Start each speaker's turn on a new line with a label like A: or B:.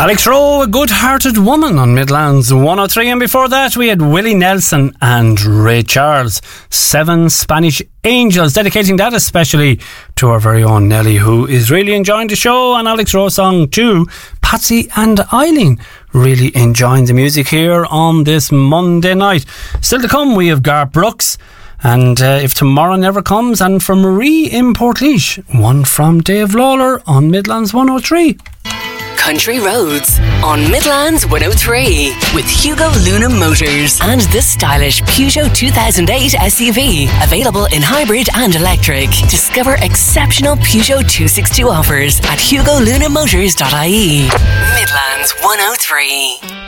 A: Alex Rowe, A Good-Hearted Woman on Midlands 103, and before that we had Willie Nelson and Ray Charles, Seven Spanish Angels, dedicating that especially to our very own Nelly, who is really enjoying the show, and Alex Rowe song too, Patsy and Eileen, really enjoying the music here on this Monday night. Still to come, we have Garth Brooks, and If Tomorrow Never Comes, and from Marie in Portlaoise, one from Dave Lawler on Midlands 103.
B: Country Roads on Midlands 103 with Hugo Luna Motors and the stylish Peugeot 2008 SUV, available in hybrid and electric. Discover exceptional Peugeot 262 offers at hugolunamotors.ie. Midlands 103.